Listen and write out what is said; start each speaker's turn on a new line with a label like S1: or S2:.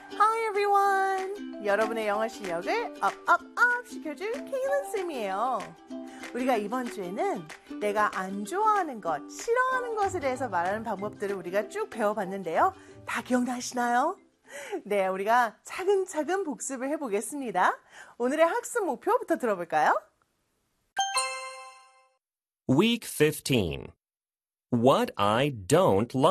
S1: Hi everyone! 여러분의 영어 실력을 업 시켜줄 케일런 쌤이에요. 우리가 이번 주에는 내가 안 좋아하는 것, 싫어하는 것에 대해서 말하는 방법들을 우리가 쭉 배워봤는데요. 다 기억나시나요? 네, 우리가 차근차근 복습을 해보겠습니다. 오늘의 학습 목표부터 들어볼까요?
S2: Week 15. What I don't like.